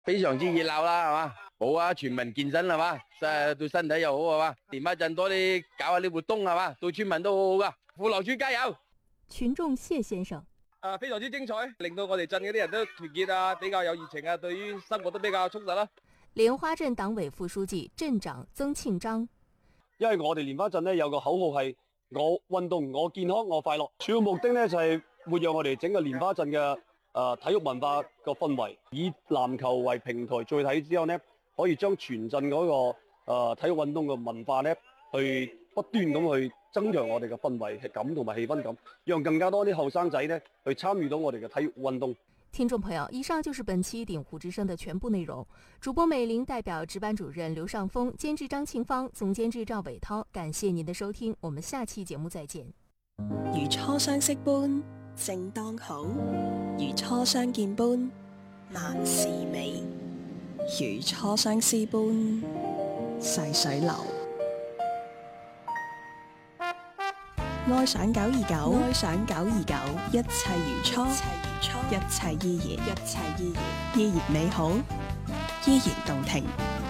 非常之熱鬧啦，係嘛？好啊，全民健身係嘛？對身體又好係嘛？蓮花鎮多啲搞下啲活動係嘛？對村民都好好噶。父老村加油！ 群眾謝先生。 非常之精彩，令到我哋鎮嗰啲人都團結啊，比較有熱情啊，對於生活都比較充實啦。 蓮花鎮黨委副書記鎮長曾慶章。 因為我哋蓮花鎮呢有個口號係我運動、我健康、我快樂，主要目的呢就係活躍我哋整個蓮花鎮嘅體育文化個氛圍，以籃球為平台聚體之後呢，可以將全鎮嗰個體育運動嘅文化呢，去不斷咁去增強我哋嘅氛圍感同埋氣氛感，讓更加多啲後生仔呢去參與到我哋嘅體育運動。 聽眾朋友，以上就是本期鼎湖之聲的全部內容。主播美玲代表值班主任劉尚峰、監製張慶芳、總監製趙偉濤，感謝您的收聽，我們下期節目再見。 如初相識般正當好，如初相見般萬事美，如初相思般細水流。愛上929，愛上929，一切如初，一切依然，依然美好，依然動聽。